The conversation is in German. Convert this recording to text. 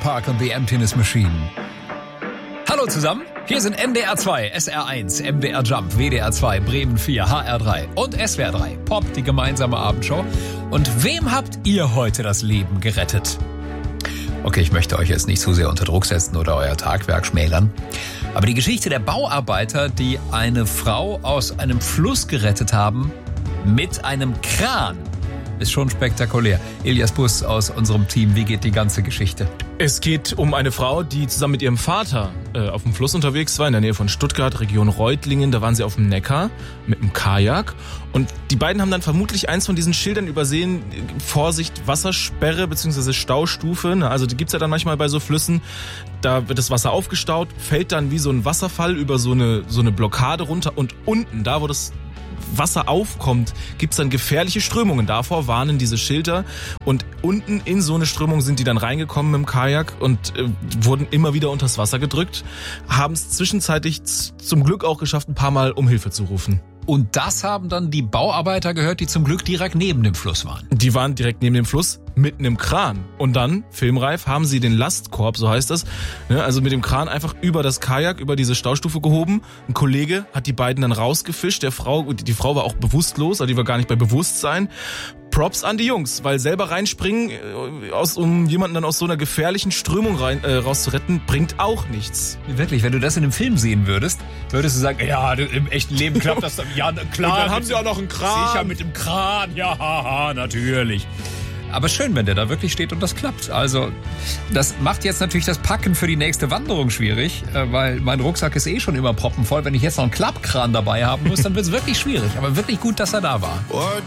Park und the Emptiness Machine. Hallo zusammen, hier sind NDR 2, SR1, MDR Jump, WDR 2, Bremen 4, HR3 und SWR 3, Pop, die gemeinsame Abendshow. Und wem habt ihr heute das Leben gerettet? Okay, ich möchte euch jetzt nicht zu sehr unter Druck setzen oder euer Tagwerk schmälern. Aber die Geschichte der Bauarbeiter, die eine Frau aus einem Fluss gerettet haben mit einem Kran, ist schon spektakulär. Elias Bus aus unserem Team, wie geht die ganze Geschichte? Es geht um eine Frau, die zusammen mit ihrem Vater auf dem Fluss unterwegs war, in der Nähe von Stuttgart, Region Reutlingen. Da waren sie auf dem Neckar mit einem Kajak. Und die beiden haben dann vermutlich eins von diesen Schildern übersehen, Vorsicht, Wassersperre bzw. Staustufe. Also die gibt's ja dann manchmal bei so Flüssen. Da wird das Wasser aufgestaut, fällt dann wie so ein Wasserfall über so eine Blockade runter. Und unten, da wo das Wasser aufkommt, gibt's dann gefährliche Strömungen. Davor warnen diese Schilder. Und unten in so eine Strömung sind die dann reingekommen mit dem Kajak und wurden immer wieder unters Wasser gedrückt. Haben es zwischenzeitlich zum Glück auch geschafft, ein paar Mal um Hilfe zu rufen. Und das haben dann die Bauarbeiter gehört, die zum Glück direkt neben dem Fluss waren. Die waren direkt neben dem Fluss mit einem Kran. Und dann, filmreif, haben sie den Lastkorb, so heißt das, also mit dem Kran einfach über das Kajak, über diese Staustufe gehoben. Ein Kollege hat die beiden dann rausgefischt. Die Frau war auch bewusstlos, also die war gar nicht bei Bewusstsein. Props an die Jungs, weil selber reinspringen, um jemanden dann aus so einer gefährlichen Strömung rauszuretten, bringt auch nichts. Wirklich, wenn du das in einem Film sehen würdest du sagen, ja, im echten Leben klappt das dann. Ja, klar. Und dann haben sie auch noch einen Kran. Sicher mit dem Kran, ja, haha, natürlich. Aber schön, wenn der da wirklich steht und das klappt. Also, das macht jetzt natürlich das Packen für die nächste Wanderung schwierig, weil mein Rucksack ist schon immer proppenvoll. Wenn ich jetzt noch einen Klappkran dabei haben muss, dann wird es wirklich schwierig. Aber wirklich gut, dass er da war.